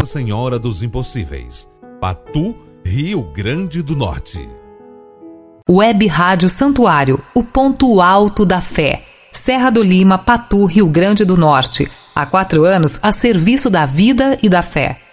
Senhora dos Impossíveis. Patu, Rio Grande do Norte. Web Rádio Santuário, o ponto alto da fé. Serra do Lima, Patu, Rio Grande do Norte. Há 4 anos a serviço da vida e da fé.